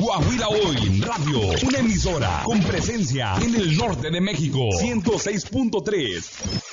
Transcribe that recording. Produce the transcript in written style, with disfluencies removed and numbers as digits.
Coahuila Hoy Radio, una emisora con presencia en el norte de México, 106.3.